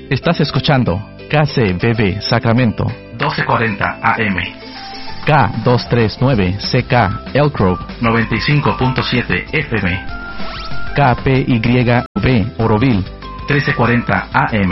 Estás escuchando KCBB Sacramento 1240 AM, K239CK Elk Grove 95.7 FM, KPYV Oroville 1340 AM,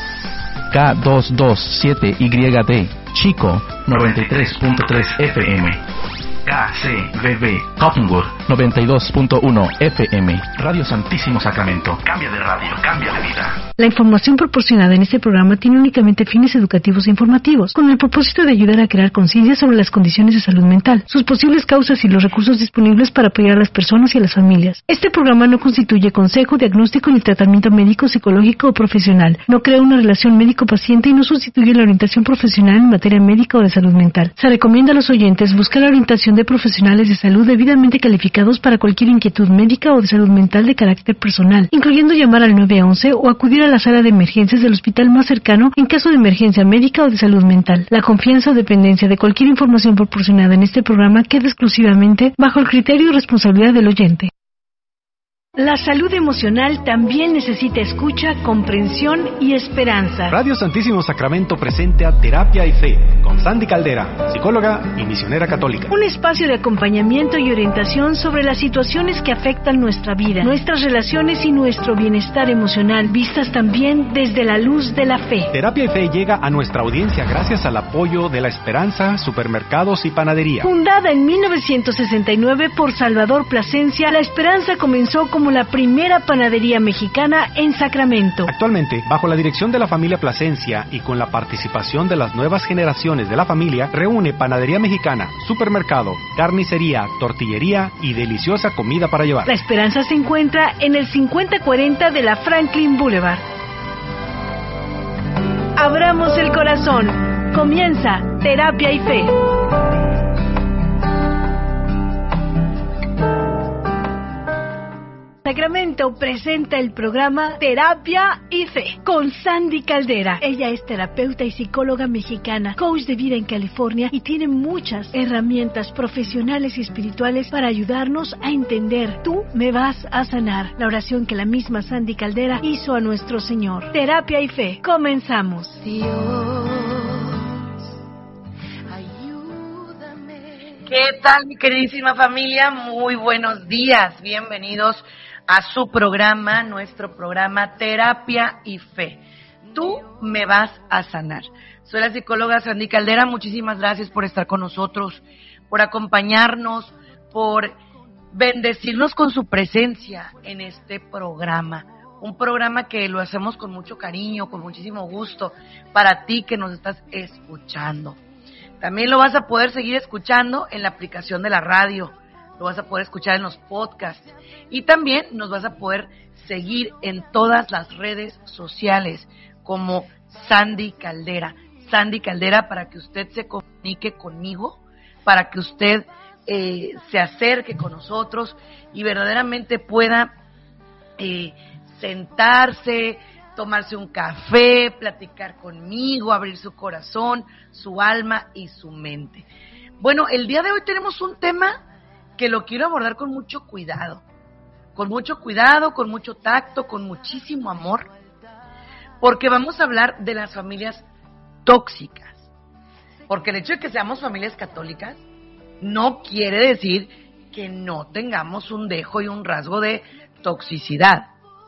K227YD Chico 93.3 FM, KCBB Cottonwood 92.1 FM. Radio Santísimo Sacramento. Cambia de radio, cambia de vida. La información proporcionada en este programa tiene únicamente fines educativos e informativos, con el propósito de ayudar a crear conciencia sobre las condiciones de salud mental, sus posibles causas y los recursos disponibles para apoyar a las personas y a las familias. Este programa no constituye consejo, diagnóstico ni tratamiento médico, psicológico o profesional. No crea una relación médico-paciente y no sustituye la orientación profesional en materia médica o de salud mental. Se recomienda a los oyentes buscar la orientación de profesionales de salud debidamente calificados para cualquier inquietud médica o de salud mental de carácter personal, incluyendo llamar al 911 o acudir a la sala de emergencias del hospital más cercano en caso de emergencia médica o de salud mental. La confianza o dependencia de cualquier información proporcionada en este programa queda exclusivamente bajo el criterio y responsabilidad del oyente. La salud emocional también necesita escucha, comprensión y esperanza. Radio Santísimo Sacramento presenta Terapia y Fe con Sandy Caldera, psicóloga y misionera católica. Un espacio de acompañamiento y orientación sobre las situaciones que afectan nuestra vida, nuestras relaciones y nuestro bienestar emocional, vistas también desde la luz de la fe. Terapia y Fe llega a nuestra audiencia gracias al apoyo de La Esperanza, Supermercados y Panadería. Fundada en 1969 por Salvador Plasencia, La Esperanza comenzó como la primera panadería mexicana en Sacramento. Actualmente, bajo la dirección de la familia Plasencia y con la participación de las nuevas generaciones de la familia, reúne panadería mexicana, supermercado, carnicería, tortillería y deliciosa comida para llevar. La Esperanza se encuentra en el 5040 de la Franklin Boulevard. Abramos el corazón. Comienza Terapia y Fe. Sacramento presenta el programa Terapia y Fe con Sandy Caldera. Ella es terapeuta y psicóloga mexicana, coach de vida en California y tiene muchas herramientas profesionales y espirituales para ayudarnos a entender. Tú me vas a sanar. La oración que la misma Sandy Caldera hizo a nuestro Señor. Terapia y Fe. Comenzamos. ¿Qué tal, mi queridísima familia? Muy buenos días. Bienvenidos a su programa, nuestro programa Terapia y Fe. Tú me vas a sanar. Soy la psicóloga Sandy Caldera. Muchísimas gracias por estar con nosotros, por acompañarnos, por bendecirnos con su presencia en este programa. Un programa que lo hacemos con mucho cariño, con muchísimo gusto, para ti que nos estás escuchando. También lo vas a poder seguir escuchando en la aplicación de la radio, lo vas a poder escuchar en los podcasts y también nos vas a poder seguir en todas las redes sociales como Sandy Caldera. Sandy Caldera, para que usted se comunique conmigo, para que usted se acerque con nosotros y verdaderamente pueda sentarse, tomarse un café, platicar conmigo, abrir su corazón, su alma y su mente. Bueno, el día de hoy tenemos un tema que lo quiero abordar con mucho cuidado, con mucho tacto, con muchísimo amor, porque vamos a hablar de las familias tóxicas. Porque el hecho de que seamos familias católicas no quiere decir que no tengamos un dejo y un rasgo de toxicidad.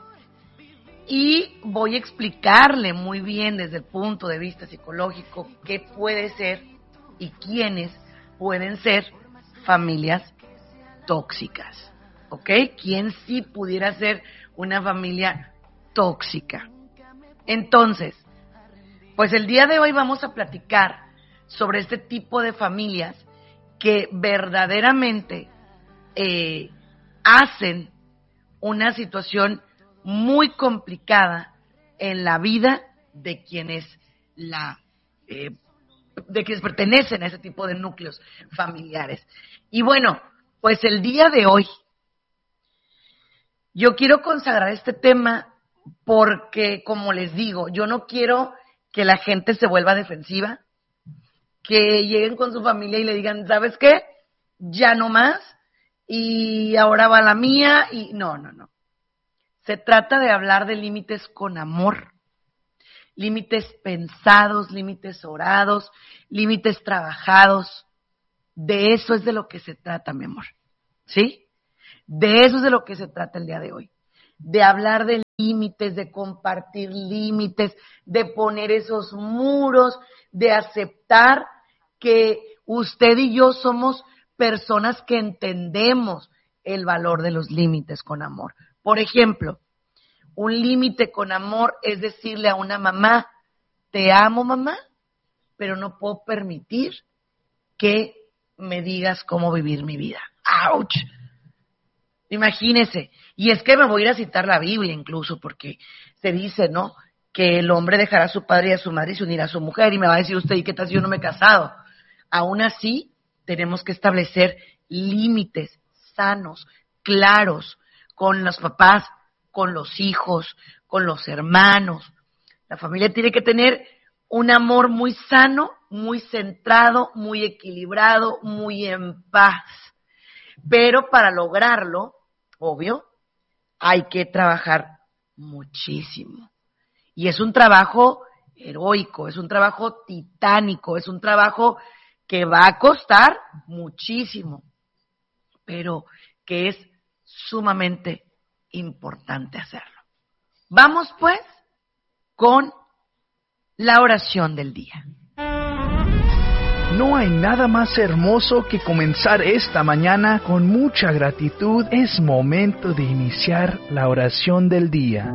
Y voy a explicarle muy bien desde el punto de vista psicológico qué puede ser y quiénes pueden ser familias tóxicas, ¿ok? ¿Quién sí pudiera ser una familia tóxica? Entonces, pues el día de hoy vamos a platicar sobre este tipo de familias que verdaderamente hacen una situación muy complicada en la vida de quienes de quienes pertenecen a ese tipo de núcleos familiares. Y bueno, pues el día de hoy yo quiero consagrar este tema porque, como les digo, yo no quiero que la gente se vuelva defensiva, que lleguen con su familia y le digan, ¿sabes qué? Ya no más, y ahora va la mía, y no. Se trata de hablar de límites con amor límites pensados, límites orados, límites trabajados. De eso es de lo que se trata, mi amor, ¿sí? De eso es de lo que se trata el día de hoy. De hablar de límites, de compartir límites, de poner esos muros, de aceptar que usted y yo somos personas que entendemos el valor de los límites con amor. Por ejemplo, un límite con amor es decirle a una mamá, te amo, mamá, pero no puedo permitir que me digas cómo vivir mi vida. ¡Auch! Imagínese. Y es que me voy a ir a citar la Biblia incluso, porque se dice, ¿no?, que el hombre dejará a su padre y a su madre y se unirá a su mujer. Y me va a decir usted, ¿y qué tal si yo no me he casado? Aún así, tenemos que establecer límites sanos, claros, con los papás, con los hijos, con los hermanos. La familia tiene que tener un amor muy sano, muy centrado, muy equilibrado, muy en paz. Pero para lograrlo, obvio, hay que trabajar muchísimo. Y es un trabajo heroico, es un trabajo titánico, es un trabajo que va a costar muchísimo, pero que es sumamente importante hacerlo. Vamos pues con la oración del día. No hay nada más hermoso que comenzar esta mañana con mucha gratitud. Es momento de iniciar la oración del día.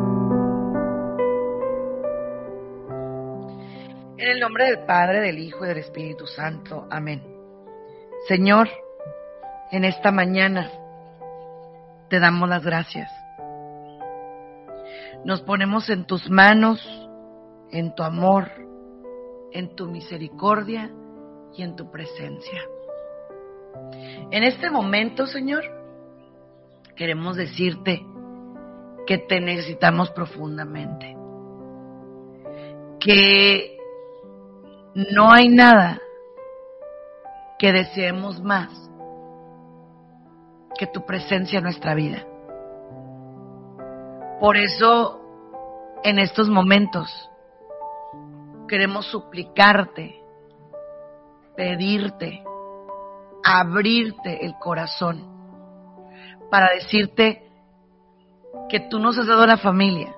En el nombre del Padre, del Hijo y del Espíritu Santo. Amén. Señor, en esta mañana te damos las gracias. Nos ponemos en tus manos, en tu amor, en tu misericordia y en tu presencia. En este momento, Señor, queremos decirte que te necesitamos profundamente, que no hay nada que deseemos más que tu presencia en nuestra vida. Por eso, en estos momentos, queremos suplicarte, pedirte, abrirte el corazón para decirte que tú nos has dado la familia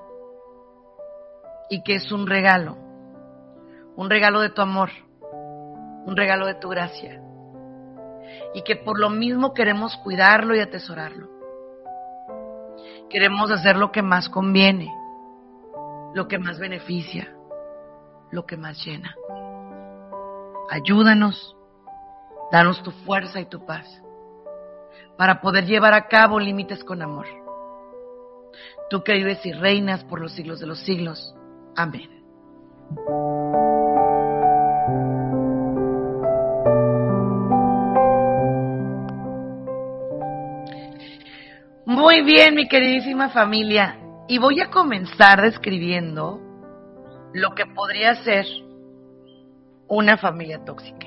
y que es un regalo de tu amor, un regalo de tu gracia, y que por lo mismo queremos cuidarlo y atesorarlo. Queremos hacer lo que más conviene, lo que más beneficia, lo que más llena. Ayúdanos, danos tu fuerza y tu paz para poder llevar a cabo límites con amor. Tú que vives y reinas por los siglos de los siglos. Amén. Muy bien, mi queridísima familia, y voy a comenzar describiendo lo que podría ser una familia tóxica.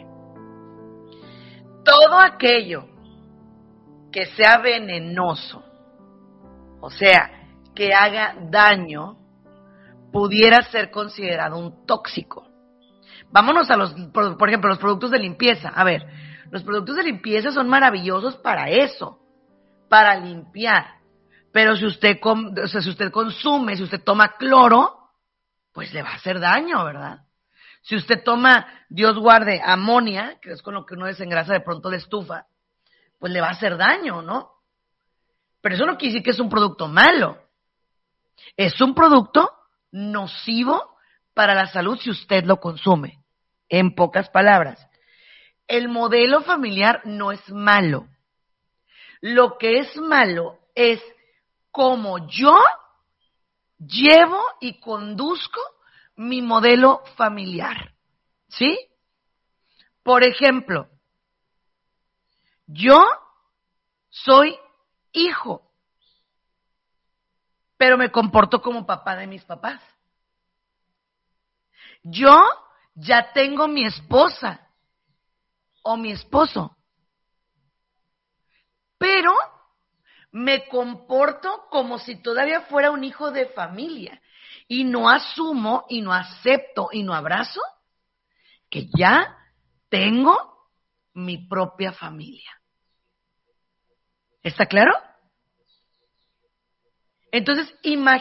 Todo aquello que sea venenoso, o sea, que haga daño, pudiera ser considerado un tóxico. Vámonos a por ejemplo, los productos de limpieza. A ver, los productos de limpieza son maravillosos para eso, para limpiar. Pero si usted consume, si usted toma cloro, pues le va a hacer daño, ¿verdad? Si usted toma, Dios guarde, amonia, que es con lo que uno desengrasa de pronto la estufa, pues le va a hacer daño, ¿no? Pero eso no quiere decir que es un producto malo. Es un producto nocivo para la salud si usted lo consume. En pocas palabras, el modelo familiar no es malo. Lo que es malo es cómo yo llevo y conduzco mi modelo familiar, ¿sí? Por ejemplo, yo soy hijo, pero me comporto como papá de mis papás. Yo ya tengo mi esposa o mi esposo, pero me comporto como si todavía fuera un hijo de familia y no asumo y no acepto y no abrazo que ya tengo mi propia familia. ¿Está claro? Entonces, imagínate